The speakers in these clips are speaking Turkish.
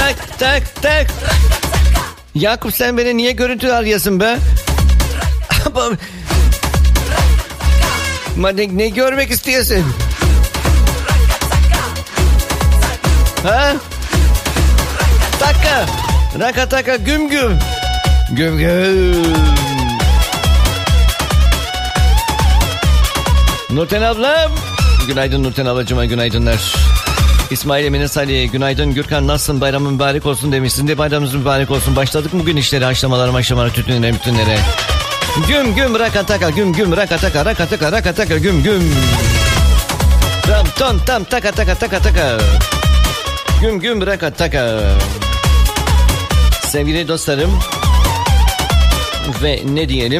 Tak tak tak. Yakup sen beni niye görüntü arıyorsun be? Ne görmek istiyorsun? Ha? Taka. Raka taka güm güm. Güm güm. Nurten ablam. Günaydın Nurten ablacığıma, günaydınlar. İsmail Emine Salih, günaydın Gürkan, nasılsın, bayramın mübarek olsun demişsin de bayramımız mübarek olsun. Başladık mı bugün işleri, haşlamalara tütünlere. Güm güm rakataka, güm güm rakataka güm güm. Ram ton tam taka taka. Güm güm rakataka. Sevgili dostlarım ve ne diyelim?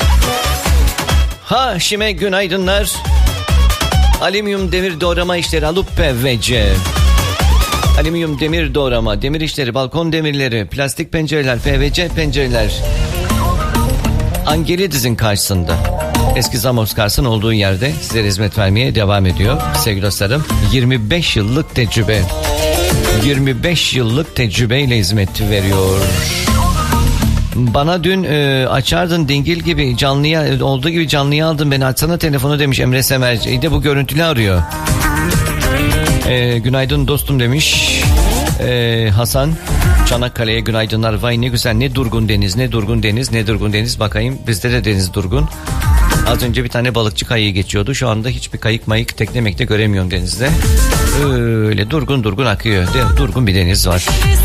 Haşime günaydınlar. Alüminyum demir doğrama işleri Alup PVC. Alüminyum demir doğrama, demir işleri, balkon demirleri, plastik pencereler, PVC pencereler. Angelidis'in karşısında. Eski Zamox Kars'ın olduğu yerde size hizmet vermeye devam ediyor sevgili dostlarım. 25 yıllık tecrübe. 25 yıllık tecrübeyle hizmet veriyor. Bana dün açardın dingil gibi canlıya, olduğu gibi canlıya aldın beni, açsana telefonu demiş Emre Semer. De bu görüntülü arıyor. Günaydın dostum demiş Hasan. Çanakkale'ye günaydınlar. Vay ne güzel, ne durgun deniz. Bakayım bizde de deniz durgun. Az önce bir tane balıkçı kayığı geçiyordu. Şu anda hiçbir kayık mayık tekne mekne göremiyorum denizde. Öyle durgun akıyor. Durgun bir deniz var.